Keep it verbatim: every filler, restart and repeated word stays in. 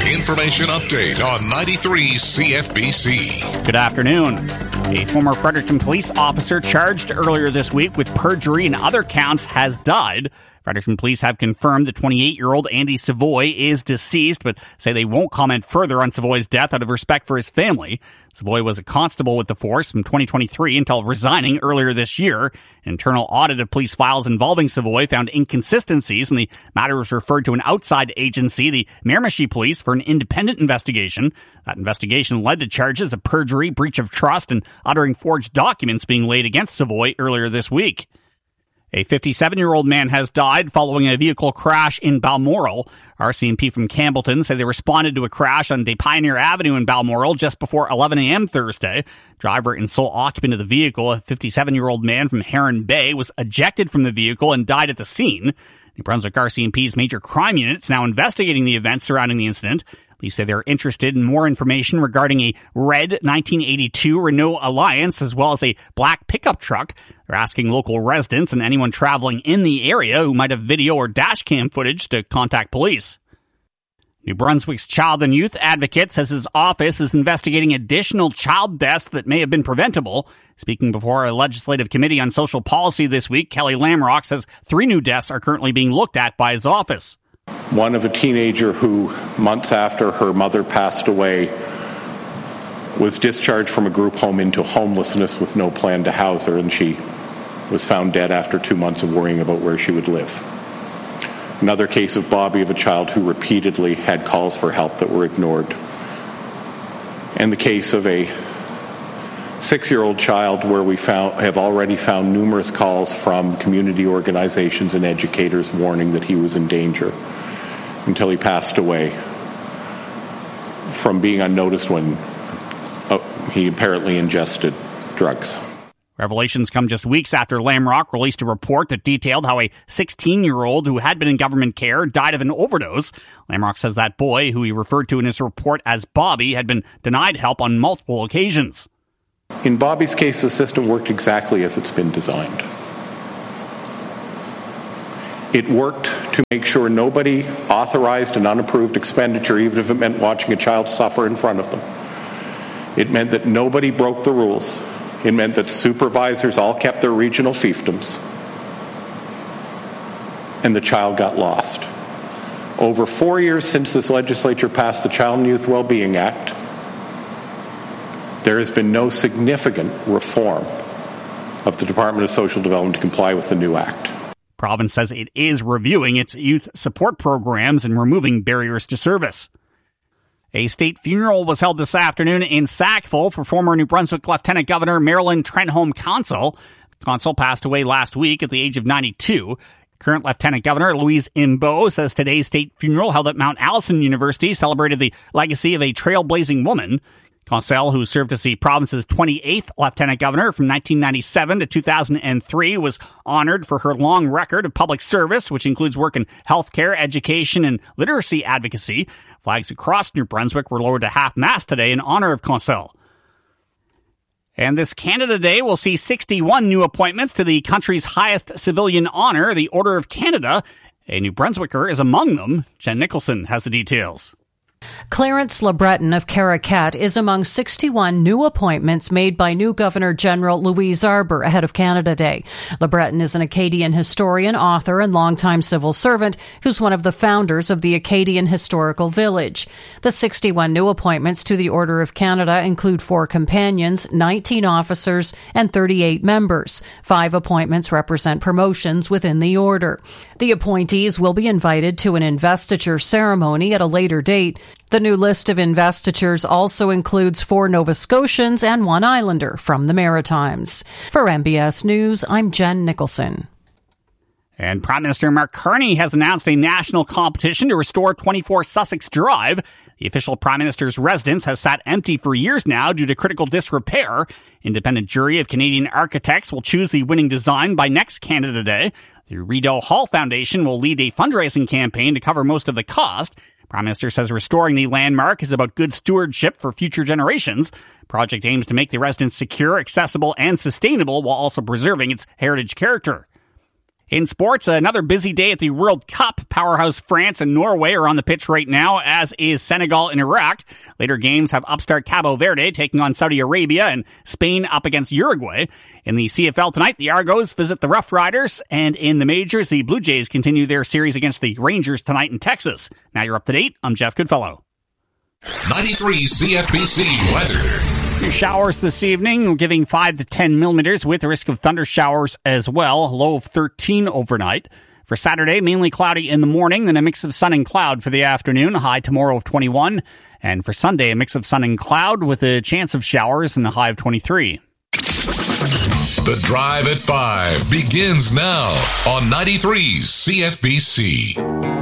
Information update on ninety-three C F B C. Good afternoon. A former Fredericton police officer charged earlier this week with perjury and other counts has died. Fredericton police have confirmed the twenty-eight-year-old Andy Savoy is deceased, but say they won't comment further on Savoy's death out of respect for his family. Savoy was a constable with the force from twenty twenty-three until resigning earlier this year. An internal audit of police files involving Savoy found inconsistencies, and the matter was referred to an outside agency, the Miramichi Police, for an independent investigation. That investigation led to charges of perjury, breach of trust, and uttering forged documents being laid against Savoy earlier this week. A fifty-seven-year-old man has died following a vehicle crash in Balmoral. R C M P from Campbellton say they responded to a crash on Des Pioneer Avenue in Balmoral just before eleven a.m. Thursday. Driver and sole occupant of the vehicle, a fifty-seven-year-old man from Heron Bay, was ejected from the vehicle and died at the scene. New Brunswick R C M P's major crime unit is now investigating the events surrounding the incident. Police say they're interested in more information regarding a red nineteen eighty-two Renault Alliance as well as a black pickup truck. They're asking local residents and anyone traveling in the area who might have video or dash cam footage to contact police. New Brunswick's Child and Youth Advocate says his office is investigating additional child deaths that may have been preventable. Speaking before a legislative committee on social policy this week, Kelly Lamrock says three new deaths are currently being looked at by his office. One of a teenager who, months after her mother passed away, was discharged from a group home into homelessness with no plan to house her, and she was found dead after two months of worrying about where she would live. Another case of Bobby, of a child who repeatedly had calls for help that were ignored. And the case of a six-year-old child where we found, have already found numerous calls from community organizations and educators warning that he was in danger until he passed away from being unnoticed when oh, he apparently ingested drugs. Revelations come just weeks after Lamrock released a report that detailed how a sixteen-year-old who had been in government care died of an overdose. Lamrock says that boy, who he referred to in his report as Bobby, had been denied help on multiple occasions. In Bobby's case, the system worked exactly as it's been designed. It worked to make sure nobody authorized an unapproved expenditure, even if it meant watching a child suffer in front of them. It meant that nobody broke the rules. It meant that supervisors all kept their regional fiefdoms, and the child got lost. Over four years since this legislature passed the Child and Youth Wellbeing Act, there has been no significant reform of the Department of Social Development to comply with the new act. Province says it is reviewing its youth support programs and removing barriers to service. A state funeral was held this afternoon in Sackville for former New Brunswick Lieutenant Governor Marilyn Trenholm Consell. Consell passed away last week at the age of ninety-two. Current Lieutenant Governor Louise Imbeau says today's state funeral held at Mount Allison University celebrated the legacy of a trailblazing woman. Consell, who served as the province's twenty-eighth Lieutenant Governor from nineteen ninety-seven to two thousand three, was honored for her long record of public service, which includes work in healthcare, education, and literacy advocacy. Flags across New Brunswick were lowered to half-mast today in honor of Consell. And this Canada Day will see sixty-one new appointments to the country's highest civilian honor, the Order of Canada. A New Brunswicker is among them. Jen Nicholson has the details. Clarence LeBreton of Caracat is among sixty-one new appointments made by new Governor-General Louise Arbour ahead of Canada Day. LeBreton is an Acadian historian, author, and longtime civil servant who's one of the founders of the Acadian Historical Village. The sixty-one new appointments to the Order of Canada include four companions, nineteen officers, and thirty-eight members. Five appointments represent promotions within the Order. The appointees will be invited to an investiture ceremony at a later date. The new list of investitures also includes four Nova Scotians and one Islander from the Maritimes. For M B S News, I'm Jen Nicholson. And Prime Minister Mark Carney has announced a national competition to restore twenty-four Sussex Drive. The official Prime Minister's residence has sat empty for years now due to critical disrepair. Independent jury of Canadian architects will choose the winning design by next Canada Day. The Rideau Hall Foundation will lead a fundraising campaign to cover most of the cost. Prime Minister says restoring the landmark is about good stewardship for future generations. The project aims to make the residence secure, accessible, and sustainable while also preserving its heritage character. In sports, another busy day at the World Cup. Powerhouse France and Norway are on the pitch right now, as is Senegal and Iraq. Later games have upstart Cabo Verde taking on Saudi Arabia and Spain up against Uruguay. In the C F L tonight, the Argos visit the Rough Riders, and in the majors, the Blue Jays continue their series against the Rangers tonight in Texas. Now you're up to date. I'm Jeff Goodfellow. ninety-three C F B C weather. Few showers this evening, giving five to ten millimeters with the risk of thunder showers as well. A low of thirteen overnight. For Saturday, mainly cloudy in the morning, then a mix of sun and cloud for the afternoon. A high tomorrow of twenty-one. And for Sunday, a mix of sun and cloud with a chance of showers and a high of twenty-three. The Drive at five begins now on ninety-three C F B C.